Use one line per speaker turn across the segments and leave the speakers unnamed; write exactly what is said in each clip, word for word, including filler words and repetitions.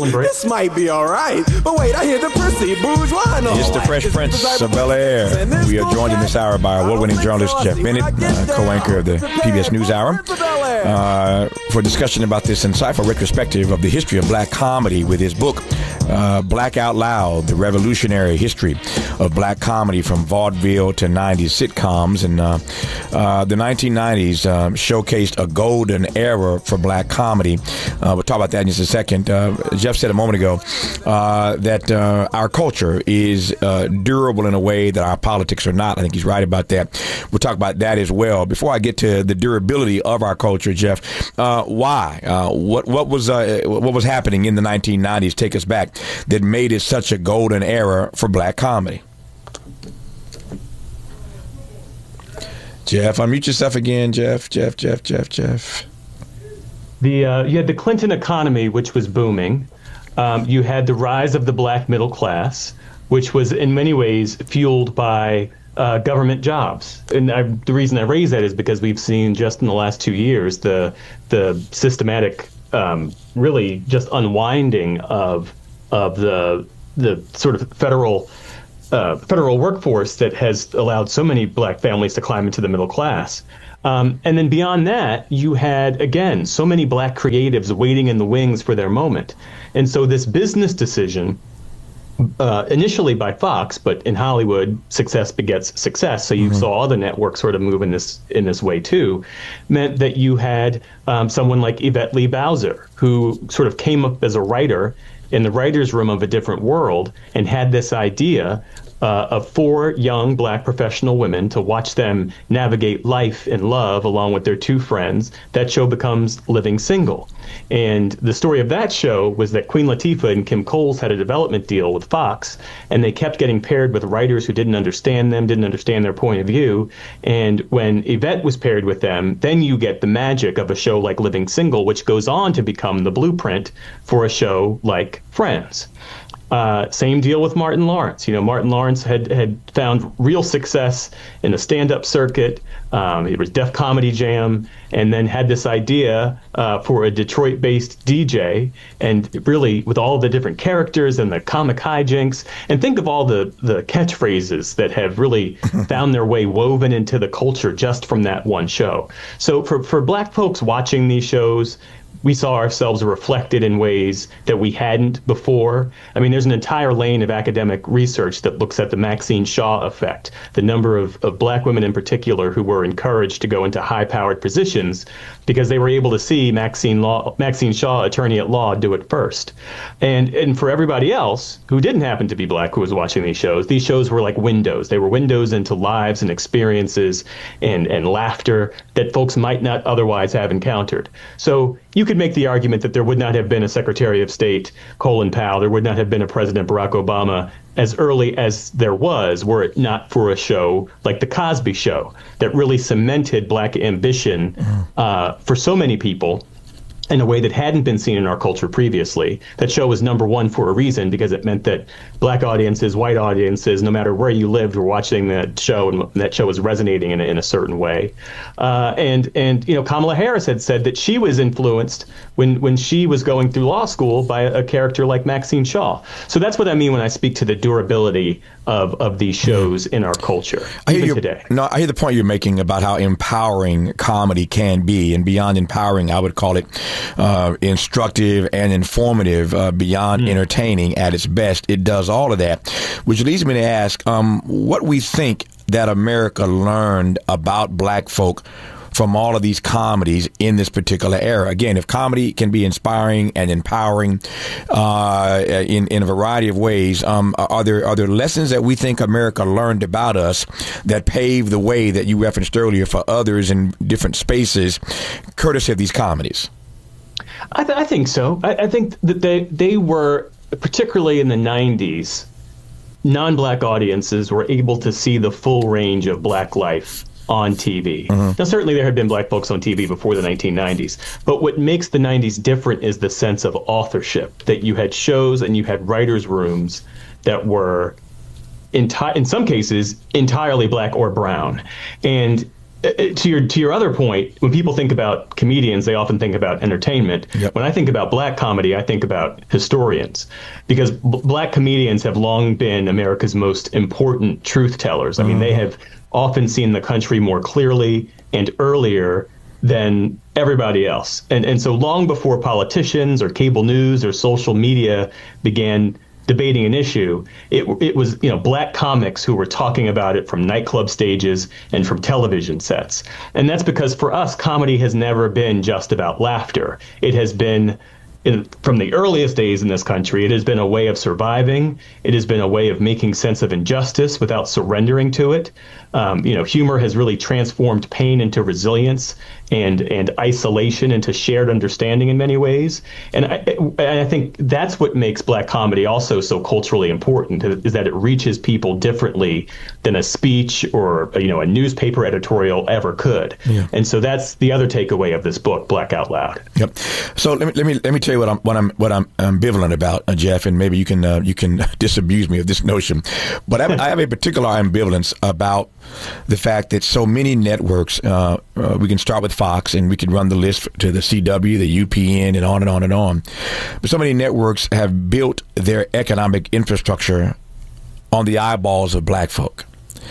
one break.
This might be all right, but wait, I hear the prissy bourgeois noise.
It's the Fresh Prince of Bel-Air. We are joined in this hour by award-winning journalist Jeff Bennett, uh, co-anchor of the P B S NewsHour, uh, for a discussion about this insightful retrospective of the history of black comedy with his book, uh, Black Out Loud, The Revolutionary History of Black Comedy from Vaudeville to nineties Sitcoms. And uh, uh, the nineteen nineties uh, showcased a golden era for black comedy. Uh, we'll talk about that in just a second. Uh, Jeff said a moment ago uh, that uh, our culture is uh, durable in a way that our politics are not. I think he's right about that. We'll talk about that as well. Before I get to the durability of our culture, Jeff, uh, why? Uh, what what was uh, what was happening in the nineteen nineties? Take us back. That made it such a golden era for black comedy. Jeff, unmute yourself again, Jeff. Jeff, Jeff, Jeff, Jeff.
The uh, you had the Clinton economy, which was booming. Um, you had the rise of the black middle class, which was in many ways fueled by uh, government jobs. And I, the reason I raise that is because we've seen just in the last two years the the systematic, um, really just unwinding of of the the sort of federal uh, federal workforce that has allowed so many black families to climb into the middle class. Um, and then beyond that, you had, again, so many black creatives waiting in the wings for their moment. And so this business decision, uh, initially by Fox, but in Hollywood, success begets success. So you mm-hmm. saw other networks sort of move in this in this way, too, meant that you had um, someone like Yvette Lee Bowser, who sort of came up as a writer in the writer's room of a different world and had this idea uh, of four young black professional women to watch them navigate life and love along with their two friends. That show becomes Living Single. And the story of that show was that Queen Latifah and Kim Coles had a development deal with Fox, and they kept getting paired with writers who didn't understand them, didn't understand their point of view. And when Yvette was paired with them, then you get the magic of a show like Living Single, which goes on to become the blueprint for a show like Friends. Uh, same deal with Martin Lawrence. You know, Martin Lawrence had, had found real success in the stand-up circuit. Um, it was Def Comedy Jam, and then had this idea uh, for a Detroit-based D J, and really with all the different characters and the comic hijinks. And think of all the, the catchphrases that have really found their way woven into the culture just from that one show. So for, for black folks watching these shows, we saw ourselves reflected in ways that we hadn't before. I mean, there's an entire lane of academic research that looks at the Maxine Shaw effect, the number of, of black women in particular who were encouraged to go into high-powered positions because they were able to see Maxine Law, Maxine Shaw, attorney at law, do it first. And and for everybody else who didn't happen to be black who was watching these shows, these shows were like windows. They were windows into lives and experiences and, and laughter that folks might not otherwise have encountered. So you could make the argument that there would not have been a Secretary of State, Colin Powell, there would not have been a President Barack Obama as early as there was, were it not for a show like The Cosby Show that really cemented black ambition uh, for so many people in a way that hadn't been seen in our culture previously. That show was number one for a reason, because it meant that black audiences, white audiences, no matter where you lived, were watching that show, and that show was resonating in a, in a certain way. Uh, and and you know, Kamala Harris had said that she was influenced when when she was going through law school by a, a character like Maxine Shaw. So that's what I mean when I speak to the durability of of these shows in our culture,
I hear
even
your,
today.
No, I hear the point you're making about how empowering comedy can be, and beyond empowering, I would call it uh, instructive and informative, uh, beyond mm. entertaining at its best. It does all of that, which leads me to ask um, what we think that America learned about black folk from all of these comedies in this particular era. Again, if comedy can be inspiring and empowering uh, in in a variety of ways, um, are there are there lessons that we think America learned about us that paved the way that you referenced earlier for others in different spaces, courtesy of these comedies?
I, th- I think so. I, I think that they they were, particularly in the nineties, non-black audiences were able to see the full range of black life on T V. Mm-hmm. Now, certainly there had been black folks on T V before the nineteen nineties, but what makes the nineties different is the sense of authorship, that you had shows and you had writers' rooms that were, enti- in some cases, entirely black or brown. And to your to your other point, when people think about comedians, they often think about entertainment.
Yep.
When I think about black comedy, I think about historians, because b- black comedians have long been America's most important truth tellers. I mean, they have often seen the country more clearly and earlier than everybody else. And and so long before politicians or cable news or social media began debating an issue, it it was, you know, black comics who were talking about it from nightclub stages and from television sets. And that's because for us, comedy has never been just about laughter. It has been, in, from the earliest days in this country, it has been a way of surviving. It has been a way of making sense of injustice without surrendering to it. Um, you know, humor has really transformed pain into resilience and and isolation into shared understanding in many ways. And I, and I think that's what makes black comedy also so culturally important, is that it reaches people differently than a speech or, you know, a newspaper editorial ever could. Yeah. And so that's the other takeaway of this book, Black Out Loud.
Yep. So let me let me let me tell you what I'm what I'm what I'm ambivalent about, uh, Jeff, and maybe you can uh, you can disabuse me of this notion. But I have, I have a particular ambivalence about the fact that so many networks, uh, uh, we can start with Fox and we can run the list to the C W, the U P N, and on and on and on. But so many networks have built their economic infrastructure on the eyeballs of black folk.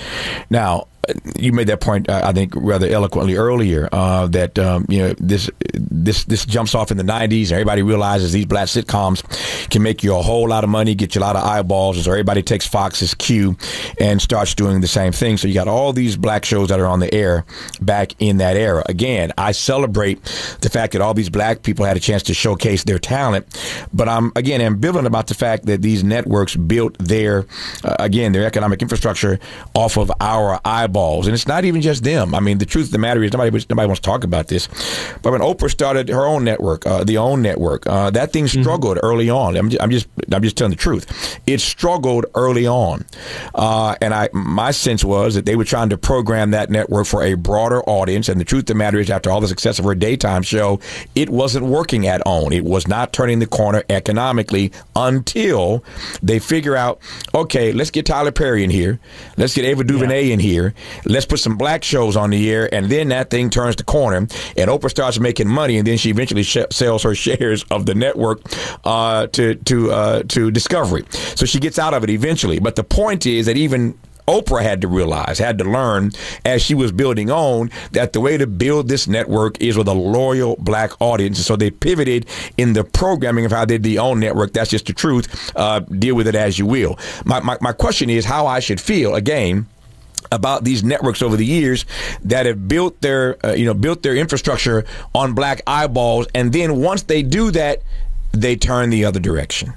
Now, you made that point, uh, I think, rather eloquently earlier, uh, that um, you know this this this jumps off in the nineties, and everybody realizes these black sitcoms can make you a whole lot of money, get you a lot of eyeballs, and so everybody takes Fox's cue and starts doing the same thing. So you got all these black shows that are on the air back in that era. Again, I celebrate the fact that all these black people had a chance to showcase their talent, but I'm again ambivalent about the fact that these networks built their uh, again their economic infrastructure off of our eyeballs. And it's not even just them. I mean, the truth of the matter is nobody nobody wants to talk about this. But when Oprah started her own network, uh, the OWN network, uh, that thing struggled mm-hmm. early on. I'm just, I'm just I'm just telling the truth. It struggled early on, uh, and I my sense was that they were trying to program that network for a broader audience. And the truth of the matter is, after all the success of her daytime show, it wasn't working at OWN. It was not turning the corner economically until they figure out, okay, let's get Tyler Perry in here, let's get Ava DuVernay yeah. in here. Let's put some black shows on the air, and then that thing turns the corner, and Oprah starts making money, and then she eventually sh- sells her shares of the network uh, to to uh, to Discovery. So she gets out of it eventually. But the point is that even Oprah had to realize, had to learn as she was building OWN, that the way to build this network is with a loyal black audience. And so they pivoted in the programming of how they did the OWN network. That's just the truth. Uh, deal with it as you will. My, my, my question is how I should feel, again, about these networks over the years that have built their, uh, you know, built their infrastructure on black eyeballs, and then once they do that, they turn the other direction.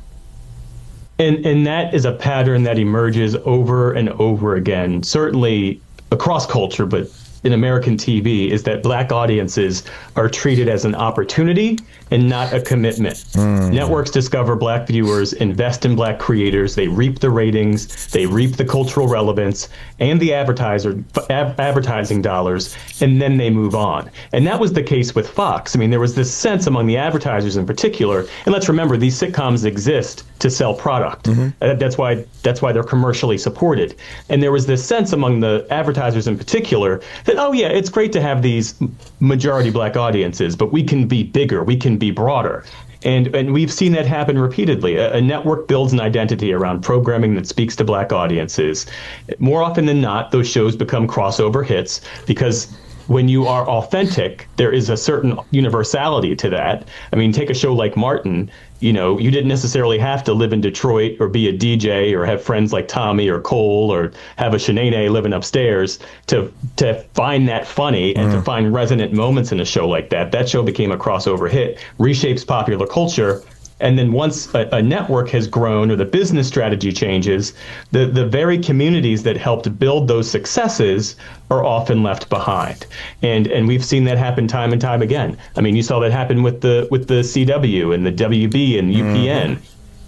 And and that is a pattern that emerges over and over again, certainly across culture, but in American T V, is that black audiences are treated as an opportunity and not a commitment. Mm. Networks discover black viewers, invest in black creators, they reap the ratings, they reap the cultural relevance and the advertiser ab- advertising dollars, and then they move on. And that was the case with Fox. I mean, there was this sense among the advertisers in particular, and let's remember, these sitcoms exist to sell product. Mm-hmm. Uh, that's why that's why they're commercially supported. And there was this sense among the advertisers in particular that, oh yeah, it's great to have these majority black audiences, but we can be bigger, we can be broader. And and we've seen that happen repeatedly. A, a network builds an identity around programming that speaks to black audiences. More often than not, those shows become crossover hits because when you are authentic, there is a certain universality to that. I mean, take a show like Martin. You know, you didn't necessarily have to live in Detroit or be a D J or have friends like Tommy or Cole or have a Shanae living upstairs to to find that funny and mm. to find resonant moments in a show like that. That show became a crossover hit, reshapes popular culture. And then once a, a network has grown or the business strategy changes, the, the very communities that helped build those successes are often left behind. And and we've seen that happen time and time again. I mean, you saw that happen with the with the C W and the W B and U P N. Mm-hmm.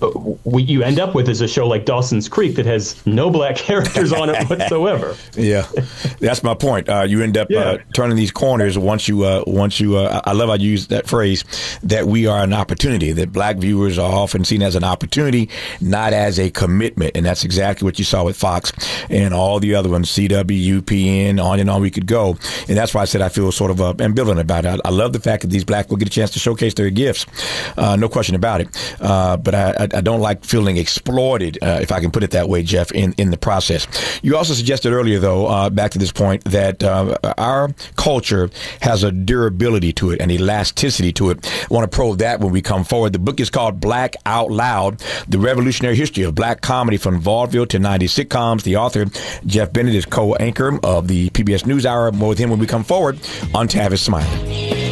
what you end up with is a show like Dawson's Creek that has no black characters on it whatsoever.
Yeah, that's my point. Uh, you end up yeah. uh, turning these corners once you, uh, once you. Uh, I love how you use that phrase, that we are an opportunity. That black viewers are often seen as an opportunity, not as a commitment, and that's exactly what you saw with Fox and all the other ones, C W, U P N, on and on we could go. And that's why I said I feel sort of uh, ambivalent about it. I, I love the fact that these black will get a chance to showcase their gifts, uh, no question about it. Uh, but I, I, I don't like feeling exploited, uh, if I can put it that way, Jeff, in, in the process. You also suggested earlier, though, uh, back to this point, that uh, our culture has a durability to it, an elasticity to it. I want to probe that when we come forward. The book is called Black Out Loud, The Revolutionary History of Black Comedy from Vaudeville to nineties Sitcoms. The author, Jeff Bennett, is co-anchor of the P B S NewsHour. More with him when we come forward on Tavis Smiley.